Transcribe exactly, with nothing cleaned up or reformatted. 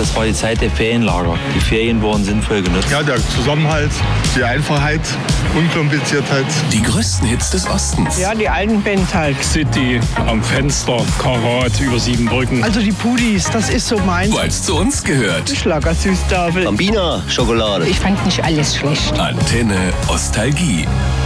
das war die Zeit der Ferienlager. Die Ferien wurden sinnvoll genutzt. Ja, der Zusammenhalt, die Einfachheit, Unkompliziertheit. Die größten Hits des Ostens. Ja, die alten Bands halt. City, am Fenster, Karat, über sieben Brücken. Also die Pudis, das ist so meins. Weil es zu uns gehört. Die Schlagersüßtafel. Bambina Schokolade. Ich fand nicht alles schlecht. Antenne Ostalgie.